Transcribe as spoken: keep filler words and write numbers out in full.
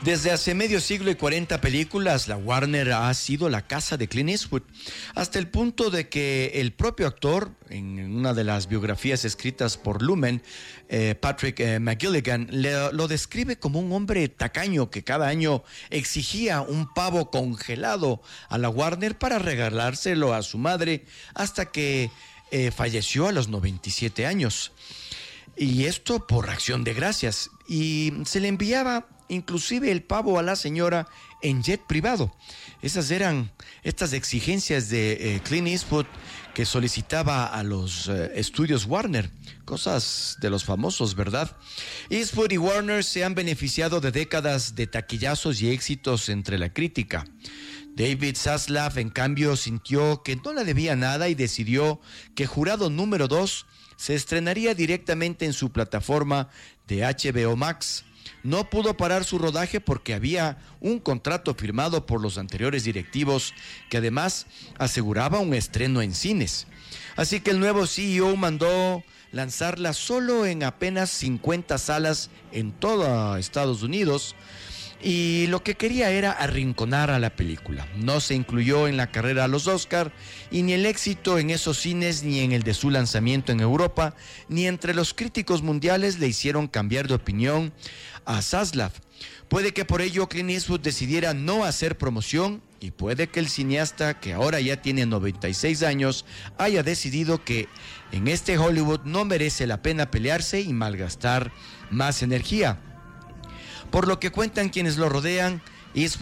Desde hace medio siglo y cuarenta películas, la Warner ha sido la casa de Clint Eastwood, hasta el punto de que el propio actor, en una de las biografías escritas por Lumen, eh, Patrick eh, McGilligan, le, lo describe como un hombre tacaño que cada año exigía un pavo congelado a la Warner para regalárselo a su madre hasta que eh, falleció a los noventa y siete años. Y esto por acción de gracias. Y se le enviaba inclusive el pavo a la señora en jet privado. Esas eran estas exigencias de eh, Clint Eastwood que solicitaba a los eh, estudios Warner. Cosas de los famosos, ¿verdad? Eastwood y Warner se han beneficiado de décadas de taquillazos y éxitos entre la crítica. David Zaslav, en cambio, sintió que no le debía nada y decidió que Jurado número dos se estrenaría directamente en su plataforma de H B O Max. No pudo parar su rodaje porque había un contrato firmado por los anteriores directivos que además aseguraba un estreno en cines. Así que el nuevo C E O mandó lanzarla solo en apenas cincuenta salas en todo Estados Unidos. Y lo que quería era arrinconar a la película. No se incluyó en la carrera a los Oscar, y ni el éxito en esos cines, ni en el de su lanzamiento en Europa, ni entre los críticos mundiales le hicieron cambiar de opinión a Zaslav. Puede que por ello Clint Eastwood decidiera no hacer promoción, y puede que el cineasta, que ahora ya tiene noventa y seis años, haya decidido que en este Hollywood no merece la pena pelearse y malgastar más energía. Por lo que cuentan quienes lo rodean, Eastwood